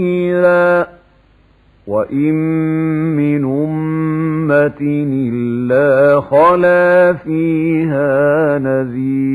نذيرا وإن من أمة إلا خلا فيها نذير